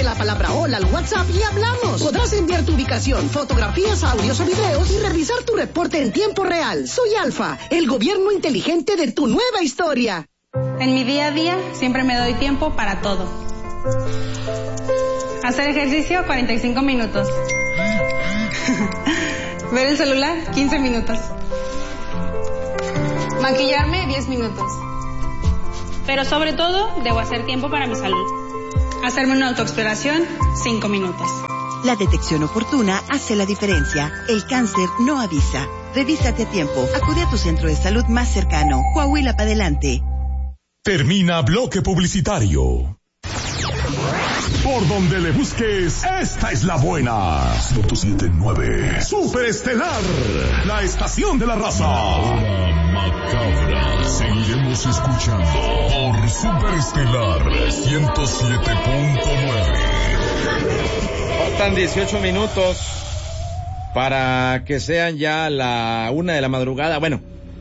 la palabra hola al WhatsApp y hablamos. Podrás enviar tu ubicación, fotografías, audios o videos y revisar tu reporte en tiempo real. Soy Alfa, el gobierno inteligente de tu nueva historia. En mi día a día siempre me doy tiempo para todo. Hacer ejercicio 45 minutos. Ver el celular 15 minutos. Maquillarme 10 minutos. Pero sobre todo, debo hacer tiempo para mi salud. Hacerme una autoexploración 5 minutos. La detección oportuna hace la diferencia. El cáncer no avisa. Revísate a tiempo. Acude a tu centro de salud más cercano. Coahuila para adelante. Termina bloque publicitario. Por donde le busques, esta es la buena. 107.9. Superestelar, la estación de la raza. Hora macabra. Seguiremos escuchando por Superestelar 107.9. Faltan 18 minutos para que sean ya la 1 de la madrugada. Bueno,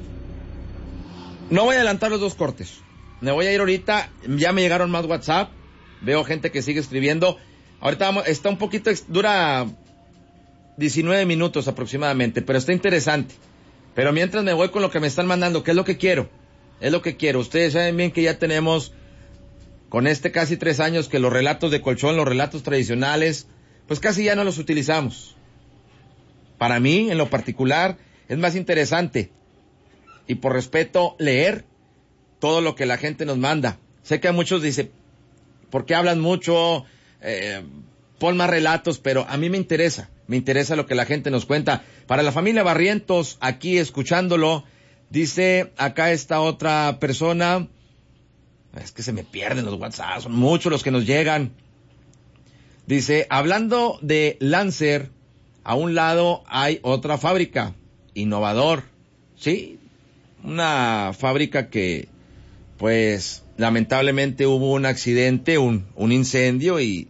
no voy a adelantar los dos cortes. Me voy a ir ahorita. Ya me llegaron más WhatsApp. Veo gente que sigue escribiendo. Ahorita está un poquito, dura 19 minutos aproximadamente, pero está interesante. Pero mientras me voy con lo que me están mandando, ¿qué es lo que quiero? Es lo que quiero. Ustedes saben bien que ya tenemos, con casi 3 años, que los relatos de colchón, los relatos tradicionales, pues casi ya no los utilizamos. Para mí, en lo particular, es más interesante, y por respeto, leer todo lo que la gente nos manda. Sé que a muchos dicen, ¿por qué hablan mucho? Pon más relatos, pero a mí me interesa lo que la gente nos cuenta. Para la familia Barrientos, aquí escuchándolo, dice acá esta otra persona, es que se me pierden los WhatsApp, son muchos los que nos llegan. Dice, hablando de Lancer, a un lado hay otra fábrica, Innovador, sí, una fábrica que, pues, lamentablemente hubo un accidente, un incendio y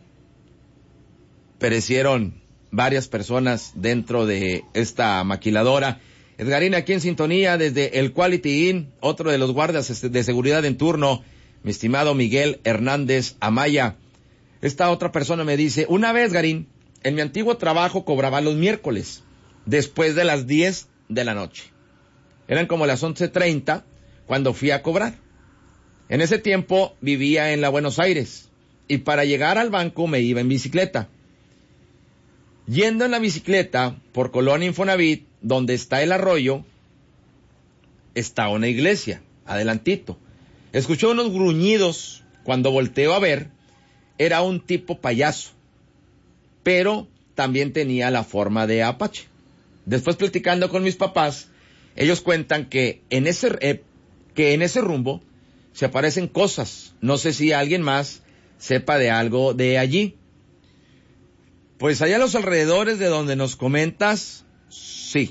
perecieron varias personas dentro de esta maquiladora. Edgarín, aquí en sintonía desde el Quality Inn, otro de los guardias de seguridad en turno, mi estimado Miguel Hernández Amaya. Esta otra persona me dice, una vez, Garín, en mi antiguo trabajo cobraba los miércoles, después de las 10 de la noche. Eran como las 11:30 cuando fui a cobrar. En ese tiempo vivía en la Buenos Aires y para llegar al banco me iba en bicicleta. Yendo en la bicicleta por Colonia Infonavit, donde está el arroyo, está una iglesia, adelantito. Escuché unos gruñidos. Cuando volteo a ver, era un tipo payaso, pero también tenía la forma de apache. Después, platicando con mis papás, ellos cuentan que en ese rumbo se aparecen cosas. No sé si alguien más sepa de algo de allí. Pues allá a los alrededores de donde nos comentas, sí.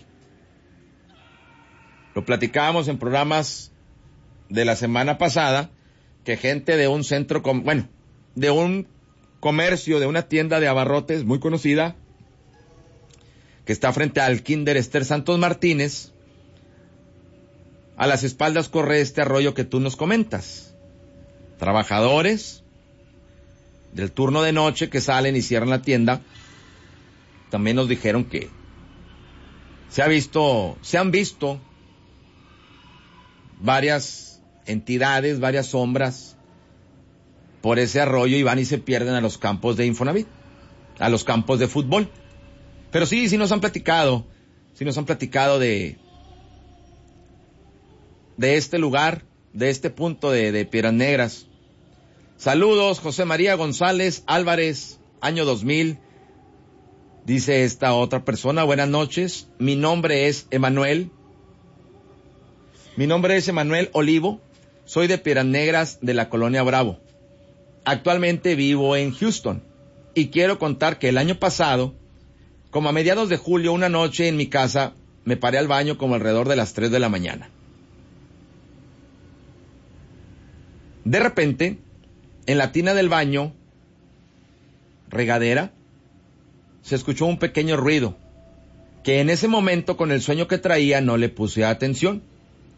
Lo platicábamos en programas de la semana pasada, que gente de un centro, de un comercio, de una tienda de abarrotes muy conocida, que está frente al Kinder Esther Santos Martínez, a las espaldas corre este arroyo que tú nos comentas. Trabajadores del turno de noche que salen y cierran la tienda, también nos dijeron que se han visto varias entidades, varias sombras por ese arroyo y van y se pierden a los campos de Infonavit, a los campos de fútbol. Pero sí nos han platicado de este lugar, de este punto de Piedras Negras. Saludos, José María González Álvarez, año 2000. Dice esta otra persona, buenas noches, mi nombre es Emanuel Olivo, soy de Piedras Negras de la Colonia Bravo. Actualmente vivo en Houston y quiero contar que el año pasado, como a mediados de julio, una noche en mi casa, me paré al baño como alrededor de las 3 de la mañana. De repente, en la tina del baño, regadera, se escuchó un pequeño ruido, que en ese momento, con el sueño que traía, no le puse atención.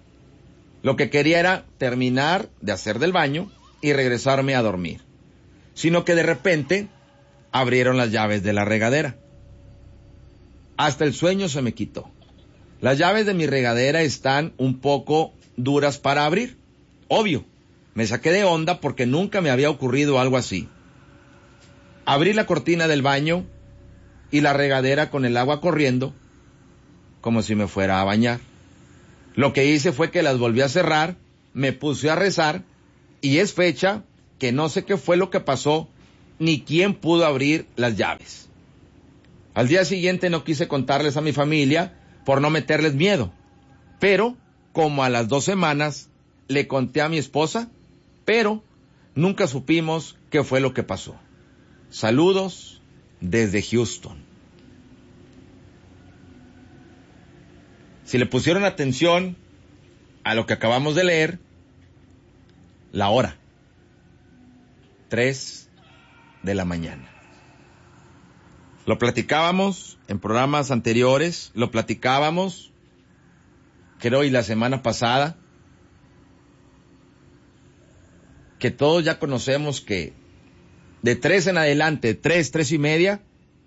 Lo que quería era terminar de hacer del baño y regresarme a dormir. sino que de repente abrieron las llaves de la regadera. Hasta el sueño se me quitó. Las llaves de mi regadera están un poco duras para abrir. Obvio, me saqué de onda porque nunca me había ocurrido algo así. Abrí la cortina del baño y la regadera con el agua corriendo, como si me fuera a bañar. Lo que hice fue que las volví a cerrar, me puse a rezar, y es fecha que no sé qué fue lo que pasó, ni quién pudo abrir las llaves. Al día siguiente no quise contarles a mi familia por no meterles miedo, pero como a las 2 semanas le conté a mi esposa, pero nunca supimos qué fue lo que pasó. Saludos desde Houston. Si le pusieron atención a lo que acabamos de leer, la hora, 3 de la mañana. Lo platicábamos en programas anteriores, lo platicábamos, creo, y la semana pasada, que todos ya conocemos que de 3 en adelante, 3 y media,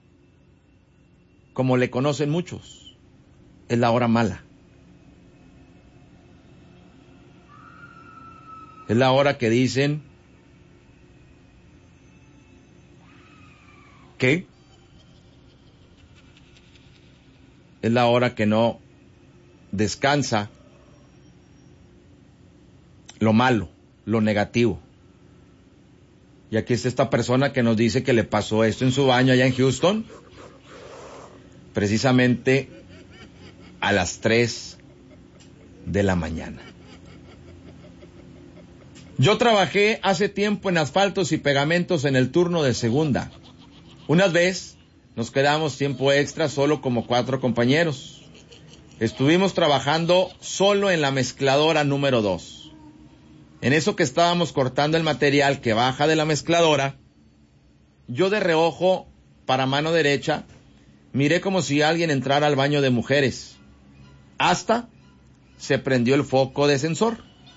como le conocen muchos, es la hora mala. Es la hora que dicen que es la hora que no descansa lo malo, lo negativo. Y aquí está esta persona que nos dice que le pasó esto en su baño allá en Houston, precisamente a las 3 de la mañana. Yo trabajé hace tiempo en asfaltos y pegamentos en el turno de segunda. Una vez nos quedamos tiempo extra solo como 4 compañeros. Estuvimos trabajando solo en la mezcladora número 2. En eso que estábamos cortando el material que baja de la mezcladora, yo de reojo para mano derecha miré como si alguien entrara al baño de mujeres. Hasta se prendió el foco de sensor.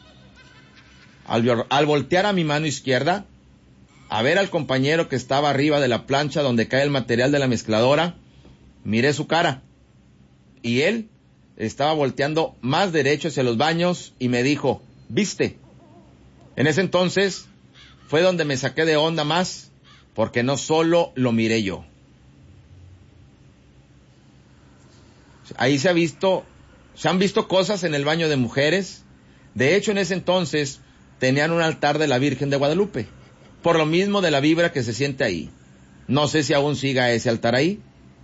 Al voltear a mi mano izquierda, a ver al compañero que estaba arriba de la plancha donde cae el material de la mezcladora, miré su cara. Y él estaba volteando más derecho hacia los baños y me dijo, ¿viste? En ese entonces fue donde me saqué de onda más, porque no solo lo miré yo. Ahí se han visto cosas en el baño de mujeres. De hecho, en ese entonces tenían un altar de la Virgen de Guadalupe, por lo mismo de la vibra que se siente ahí. No sé si aún siga ese altar ahí.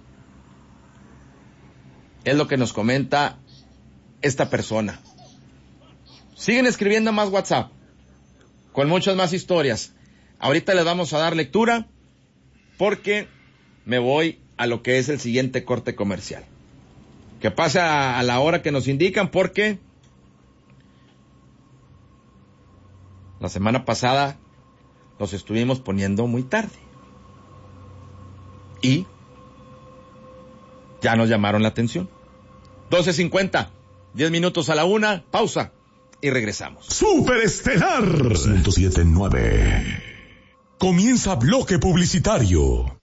Es lo que nos comenta esta persona. Siguen escribiendo más WhatsApp, con muchas más historias. Ahorita les vamos a dar lectura, porque me voy a lo que es el siguiente corte comercial. Que pasa a la hora que nos indican, porque la semana pasada los estuvimos poniendo muy tarde. Y ya nos llamaron la atención. 12:50, 10 minutos a la 1, pausa y regresamos. Superestelar 107.9. Comienza bloque publicitario.